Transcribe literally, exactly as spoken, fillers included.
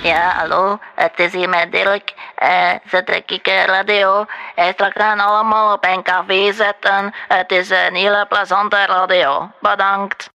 Ja, hallo, het is hier met Dirk. Eh, zet ik uh, radio. Hij straks gaan allemaal op een café zetten. Het is een hele plezante radio. Bedankt.